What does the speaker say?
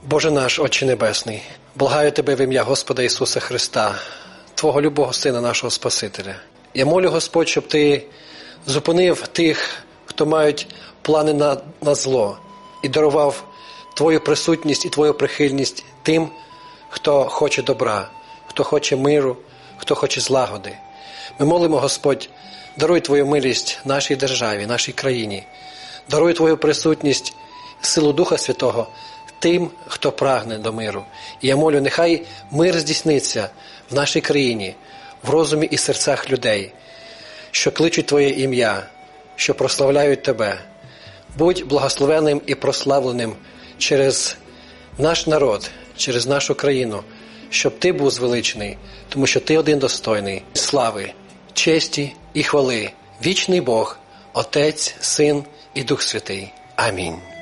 Боже наш, Отче Небесний, благаю Тебе в ім'я Господа Ісуса Христа, Твого любого Сина, нашого Спасителя. Я молю, Господь, щоб Ти зупинив тих, хто мають плани на зло, і дарував Твою присутність і Твою прихильність тим, хто хоче добра, хто хоче миру, хто хоче злагоди. Ми молимо, Господь, даруй Твою милість нашій державі, нашій країні, даруй Твою присутність, силу Духа Святого тим, хто прагне до миру. І я молю, нехай мир здійсниться в нашій країні, в розумі і серцях людей, що кличуть Твоє ім'я, що прославляють Тебе. Будь благословенним і прославленим через наш народ, через нашу країну, щоб Ти був звеличений, тому що Ти один достойний слави, честі і хвали, вічний Бог, Отець, Син і Дух Святий. Амінь.